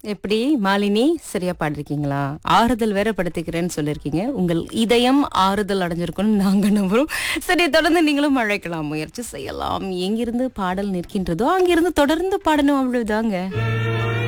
எப்படி மாலினி சரியா பாடிருக்கீங்களா? ஆறுதல் வேற படுத்திக்கிறேன்னு சொல்லிருக்கீங்க. உங்கள் இதயம் ஆறுதல் அடைஞ்சிருக்கும்னு நாங்க நம்புறோம். சரி, தொடர்ந்து நீங்களும் அழைக்கலாம், முயற்சி செய்யலாம். எங்கிருந்து பாடல் நிற்கின்றதோ அங்கிருந்து தொடர்ந்து பாடணும், அவ்வளவுதாங்க.